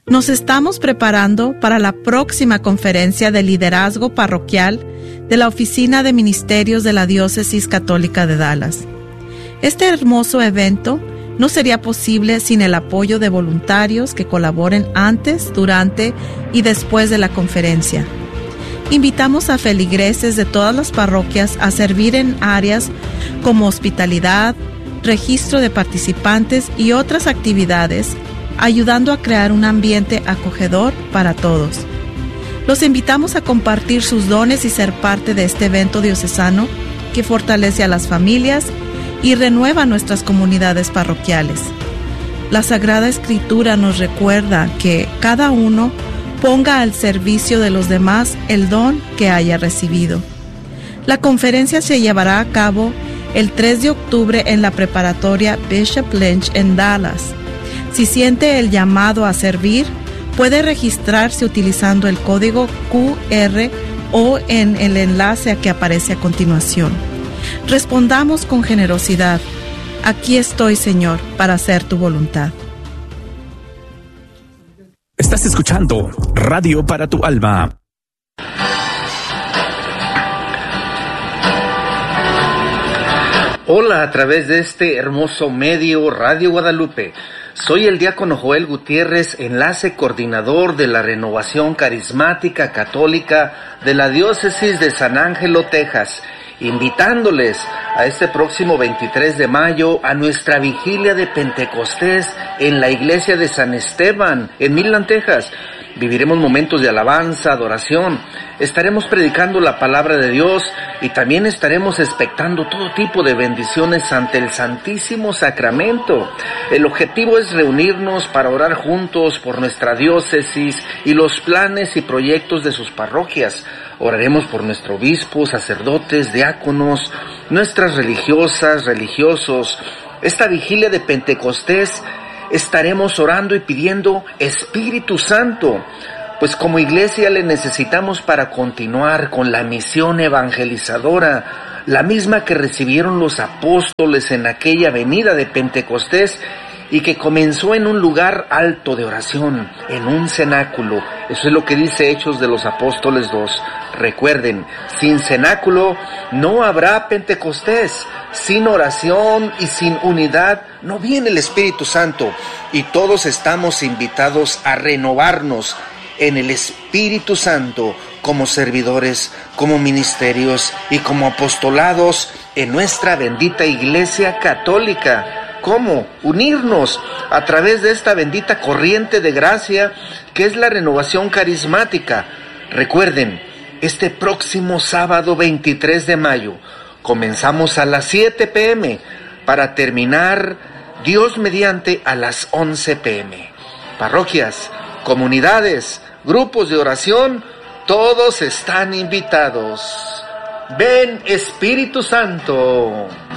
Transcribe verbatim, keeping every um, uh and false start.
Nos estamos preparando para la próxima conferencia de liderazgo parroquial de la Oficina de Ministerios de la Diócesis Católica de Dallas. Este hermoso evento no sería posible sin el apoyo de voluntarios que colaboren antes, durante y después de la conferencia. Invitamos a feligreses de todas las parroquias a servir en áreas como hospitalidad, registro de participantes y otras actividades, ayudando a crear un ambiente acogedor para todos. Los invitamos a compartir sus dones y ser parte de este evento diocesano que fortalece a las familias y renueva nuestras comunidades parroquiales. La Sagrada Escritura nos recuerda que cada uno ponga al servicio de los demás el don que haya recibido. La conferencia se llevará a cabo el tres de octubre en la preparatoria Bishop Lynch en Dallas. Si siente el llamado a servir, puede registrarse utilizando el código Q R o en el enlace que aparece a continuación. Respondamos con generosidad. Aquí estoy, Señor, para hacer tu voluntad. Estás escuchando Radio para tu Alma. Hola, a través de este hermoso medio Radio Guadalupe. Soy el diácono Joel Gutiérrez, enlace coordinador de la Renovación Carismática Católica de la Diócesis de San Ángelo, Texas, invitándoles a este próximo veintitrés de mayo a nuestra vigilia de Pentecostés en la iglesia de San Esteban, en Midland, Texas. Viviremos momentos de alabanza, adoración, estaremos predicando la palabra de Dios y también estaremos expectando todo tipo de bendiciones ante el Santísimo Sacramento. El objetivo es reunirnos para orar juntos por nuestra diócesis y los planes y proyectos de sus parroquias. Oraremos por nuestro obispo, sacerdotes, diáconos, nuestras religiosas, religiosos. Esta vigilia de Pentecostés estaremos orando y pidiendo Espíritu Santo, pues como iglesia le necesitamos para continuar con la misión evangelizadora, la misma que recibieron los apóstoles en aquella venida de Pentecostés y que comenzó en un lugar alto de oración, en un cenáculo. Eso es lo que dice Hechos de los Apóstoles dos. Recuerden, sin cenáculo no habrá Pentecostés. Sin oración y sin unidad no viene el Espíritu Santo. Y todos estamos invitados a renovarnos en el Espíritu Santo como servidores, como ministerios y como apostolados en nuestra bendita Iglesia Católica. ¿Cómo? Unirnos a través de esta bendita corriente de gracia que es la renovación carismática. Recuerden, este próximo sábado veintitrés de mayo comenzamos a las siete pe eme para terminar, Dios mediante, a las once pe eme. Parroquias, comunidades, grupos de oración, todos están invitados. Ven, Espíritu Santo.